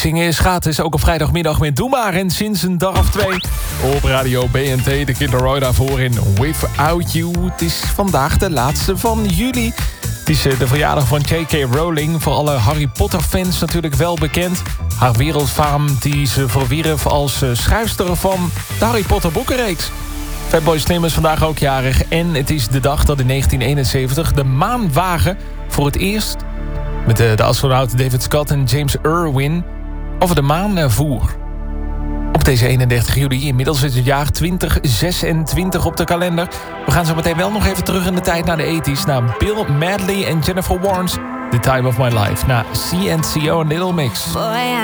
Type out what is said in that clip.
Zingen is gratis, ook op vrijdagmiddag met Doe Maar. En sinds een dag of 2 op Radio BNT, de Kinderoy daarvoor in Without You. Het is vandaag de laatste van juli. Het is de verjaardag van J.K. Rowling. Voor alle Harry Potter fans natuurlijk wel bekend. Haar wereldfaam die ze verwierf als schrijfster van de Harry Potter boekenreeks. Fatboy Slim is vandaag ook jarig. En het is de dag dat in 1971 de maanwagen voor het eerst met de astronauten David Scott en James Irwin over de maan voer. Op deze 31 juli, inmiddels is het jaar 2026 op de kalender. We gaan zo meteen wel nog even terug in de tijd naar de 80's... naar Bill Medley en Jennifer Warnes, The Time of My Life. Na CNCO en Little Mix. Boy,